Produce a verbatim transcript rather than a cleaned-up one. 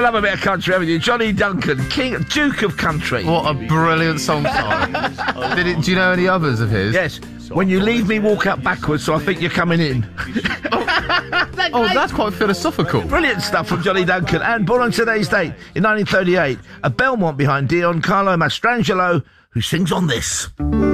to love a bit of country, haven't you? Johnny Duncan, King, Duke of Country. What a brilliant song title. Did it, do you know any others of his? Yes. When you leave me, walk out backwards, so I think you're coming in. Oh, that's quite philosophical. Brilliant stuff from Johnny Duncan. And born on today's date, in nineteen thirty-eight, a Belmont behind Dion, Carlo Mastrangelo, who sings on this.